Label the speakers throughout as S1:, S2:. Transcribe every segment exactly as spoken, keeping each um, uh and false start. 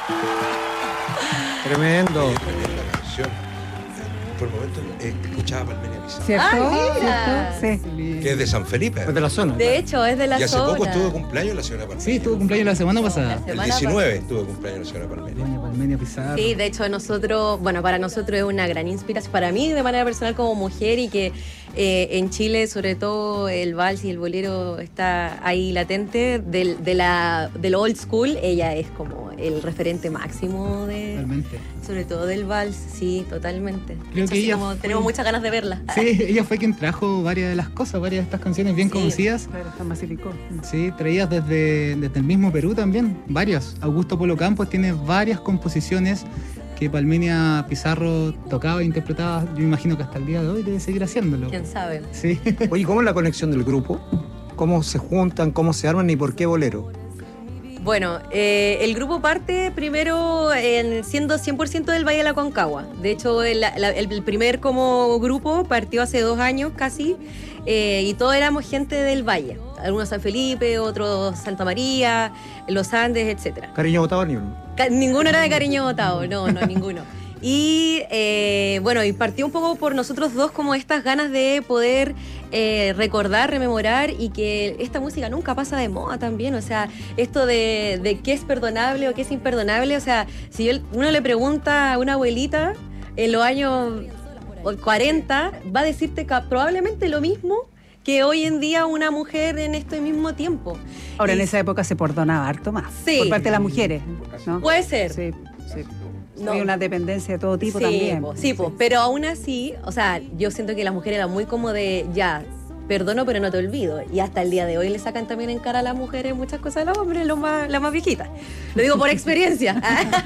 S1: Tremendo.
S2: Oye, tremenda canción. Por el momento eh, escuchaba Palmenia Pizarro,
S3: ¿Cierto?
S4: Ah, mira.
S3: ¿Cierto? Sí.
S2: que es de San Felipe.
S1: Es de la zona.
S4: De hecho, es de la
S2: Y hace
S4: zona.
S2: poco estuvo de cumpleaños la señora Palmenia.
S5: Sí, tuvo cumpleaños la semana pasada.
S2: El
S4: semana
S2: diecinueve estuvo de cumpleaños la señora Palmenia.
S5: Doña Palmenia Pizarro.
S4: Sí, de hecho nosotros, bueno, para nosotros es una gran inspiración, para mí de manera personal como mujer y que eh, en Chile sobre todo el vals y el bolero está ahí latente, del, de la, del old school, ella es como el referente máximo de,
S5: Totalmente.
S4: sobre todo del vals, sí, totalmente. De
S5: Creo
S4: hecho,
S5: que
S4: así
S5: ella
S4: como
S5: fue-
S4: tenemos muchas ganas de verla.
S5: Sí, ella fue quien trajo varias de las cosas, varias de estas canciones bien
S4: Sí.
S5: conocidas.
S3: Claro, está masificó.
S5: Sí, traídas desde, desde el mismo Perú también, varios. Augusto Polo Campos tiene varias composiciones que Palmenia Pizarro tocaba e interpretaba. Yo imagino que hasta el día de hoy debe seguir haciéndolo.
S4: ¿Quién sabe?
S5: Sí.
S1: Oye, ¿cómo es la conexión del grupo? ¿Cómo se juntan? ¿Cómo se arman? ¿Y por qué bolero?
S4: Bueno, eh, el grupo parte primero en, siendo cien por ciento del Valle de la Concagua. De hecho, el, la- el primer como grupo partió hace dos años casi, eh, y todos éramos gente del Valle. Algunos San Felipe, otros Santa María, los Andes, etcétera.
S1: Cariño Botado ni uno.
S4: Ca- Ninguno era de Cariño Botado, no, no, ninguno. Y eh, bueno, y partió un poco por nosotros dos como estas ganas de poder eh, recordar, rememorar y que esta música nunca pasa de moda también. O sea, esto de, de qué es perdonable o qué es imperdonable. O sea, si yo- uno le pregunta a una abuelita en los años cuarenta, va a decirte ca- probablemente lo mismo que hoy en día una mujer en este mismo tiempo.
S3: Ahora, en
S4: Y-
S3: esa época se perdonaba harto más.
S4: Sí.
S3: Por parte de las mujeres, ¿no?
S4: Puede ser.
S3: Sí, sí.
S4: No.
S3: Hay una dependencia de todo tipo
S4: sí,
S3: también.
S4: po, sí, po, pero aún así, o sea, yo siento que la mujer era muy como de, ya, perdono pero no te olvido. Y hasta el día de hoy le sacan también en cara a las mujeres muchas cosas a los hombres, los más, las más viejitas. Lo digo por experiencia.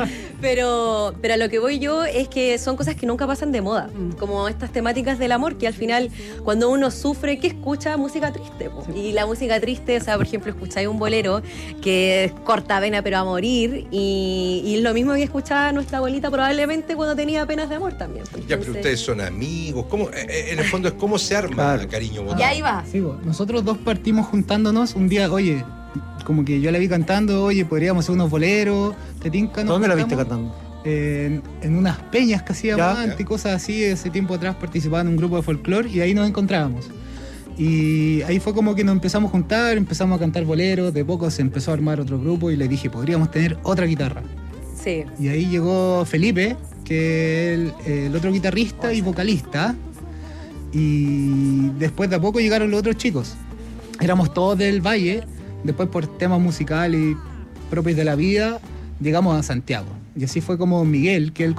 S4: pero, pero a lo que voy yo es que son cosas que nunca pasan de moda.
S3: Mm.
S4: Como estas temáticas del amor, que al final, cuando uno sufre, ¿qué escucha? Música triste. Po. Y la música triste, o sea, por ejemplo, escucháis un bolero que es corta vena pero a morir. Y, y es lo mismo que escuchaba nuestra abuelita probablemente cuando tenía penas de amor también.
S2: Ya, pero
S4: Entonces-
S2: ustedes son amigos. ¿Cómo, eh, eh, en el fondo es cómo se arma
S1: Claro.
S2: Cariño Botado.
S4: Y ahí va.
S5: Sí, bo. Nosotros dos partimos juntándonos un día, oye, como que yo la vi cantando, oye, podríamos hacer unos boleros, te tinca, nos
S1: ¿Dónde la viste
S5: juntamos,
S1: cantando?
S5: eh, en, en unas peñas que hacíamos
S1: Ya.
S5: antes, cosas así. Ese tiempo atrás participaba en un grupo de folclore y ahí nos encontrábamos. Y ahí fue como que nos empezamos a juntar, empezamos a cantar boleros, de poco se empezó a armar otro grupo y le dije, podríamos tener otra guitarra.
S4: Sí.
S5: Y ahí llegó Felipe, que es el, el otro guitarrista y vocalista. Y después de a poco llegaron los otros chicos. Éramos todos del Valle. Después por temas musicales y propios de la vida, llegamos a Santiago. Y así fue como Miguel, que es el